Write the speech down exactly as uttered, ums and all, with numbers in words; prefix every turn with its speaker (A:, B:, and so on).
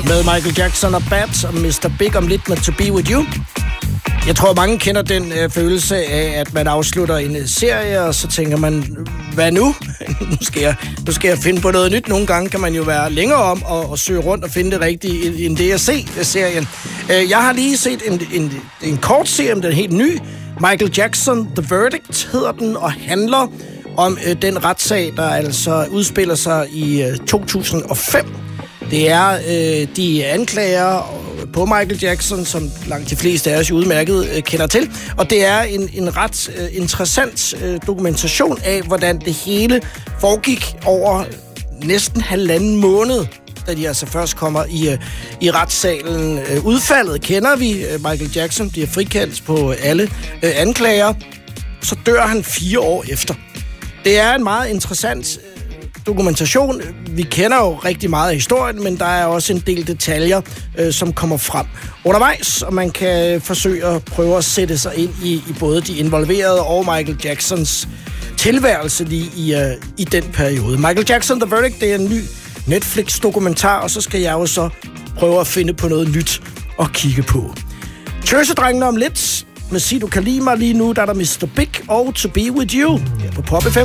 A: med Michael Jackson og Babs og mister Big om lidt med To Be With You. Jeg tror, mange kender den øh, følelse af, at man afslutter en serie, og så tænker man, hvad nu? nu, skal jeg, nu skal jeg finde på noget nyt. Nogle gange kan man jo være længere om og, og søge rundt og finde det rigtige, end det at se serien. Øh, jeg har lige set en, en, en kort serie, den er helt ny. Michael Jackson, The Verdict hedder den, og handler om øh, den retssag, der altså udspiller sig i øh, to tusind og fem. Det er øh, de anklager på Michael Jackson, som langt de fleste af os udmærket øh, kender til. Og det er en, en ret øh, interessant øh, dokumentation af, hvordan det hele foregik over næsten halvanden måned, da de altså først kommer i, øh, i retssalen. Øh, udfaldet kender vi. Øh, Michael Jackson bliver frikendt på alle øh, anklager. Så dør han fire år efter. Det er en meget interessant dokumentation. Vi kender jo rigtig meget af historien, men der er også en del detaljer, øh, som kommer frem undervejs, og man kan forsøge at prøve at sætte sig ind i, i både de involverede og Michael Jacksons tilværelse lige i, øh, i den periode. Michael Jackson, The Verdict, det er en ny Netflix-dokumentar, og så skal jeg jo så prøve at finde på noget nyt at kigge på. Tøsedrengene om lidt med Sig Du Kan Lide Mig. Lige nu der er der mister Big og To Be With You her på Pop F M.